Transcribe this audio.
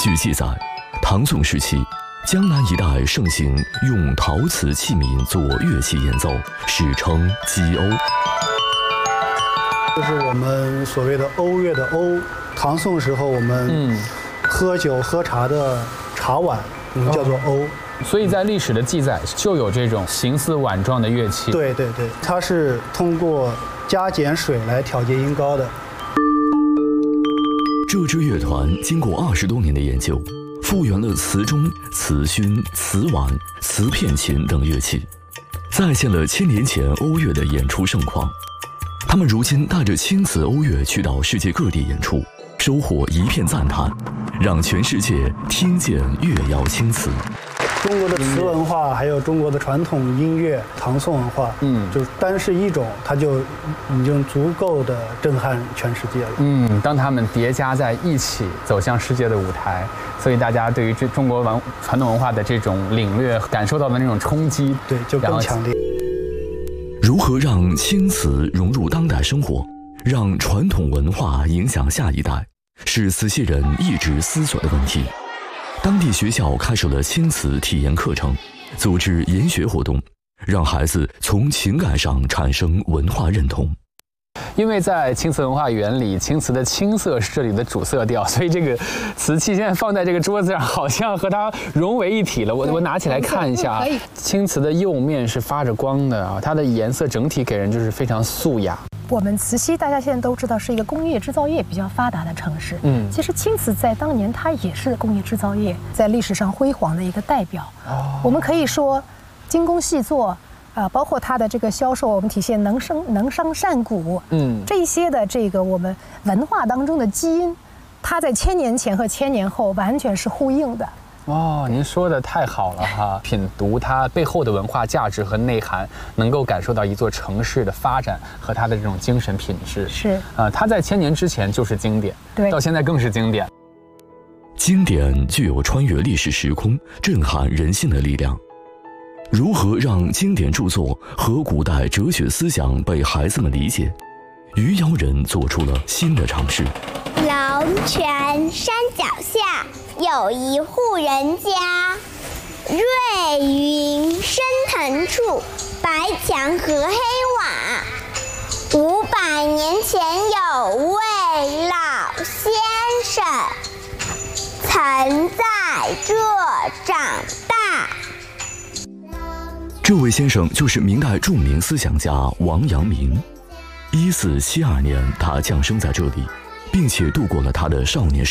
据记载，唐宋时期，江南一带盛行用陶瓷器皿做乐器演奏，史称击瓯。 就是我们所谓的瓯乐的瓯。唐宋时候，我们喝酒喝茶的茶碗，我们叫做瓯。 所以在历史的记载就有这种形似碗状的乐器。 对对对，它是通过加减水来调节音高的。 这支乐团经过20多年的研究，复原了瓷钟、瓷埙、瓷碗、瓷片琴等乐器，再现了1000年前瓯乐的演出盛况。他们如今带着青瓷瓯乐去到世界各地演出，收获一片赞叹，让全世界听见乐窑青瓷。 中国的瓷文化，还有中国的传统音乐、唐宋文化，就是单是一种，它就已经足够的震撼全世界了。 当他们叠加在一起走向世界的舞台，所以大家对于这中国传统文化的这种领略，感受到的那种冲击， 对，就更强烈。 如何让青瓷融入当代生活，让传统文化影响下一代，是磁溪人一直思索的问题。当地学校开设了青瓷体验课程，组织研学活动，让孩子从情感上产生文化认同。 因为在青瓷文化园里，青瓷的青色是这里的主色调，所以这个瓷器现在放在这个桌子上，好像和它融为一体了。我拿起来看一下，青瓷的釉面是发着光的啊，它的颜色整体给人就是非常素雅。 我们慈溪大家现在都知道是一个工业制造业比较发达的城市，其实青瓷在当年它也是工业制造业在历史上辉煌的一个代表。我们可以说精工细作。包括它的这个销售，我们体现能商善贾，这些的这个我们文化当中的基因，它在1000年前和1000年后完全是呼应的。 您说的太好了哈！品读它背后的文化价值和内涵，能够感受到一座城市的发展和它的这种精神品质。 是它在1000年之前就是经典，对，到现在更是经典。 经典具有穿越历史时空、震撼人心的力量。如何让经典著作和古代哲学思想被孩子们理解？余姚人做出了新的尝试。 龙泉山脚下有一户人家，瑞云升腾处，白墙和黑瓦。500年前有位老先生，曾在这长大。 这位先生就是明代著名思想家王阳明。1472年，他降生在这里，并且度过了他的少年时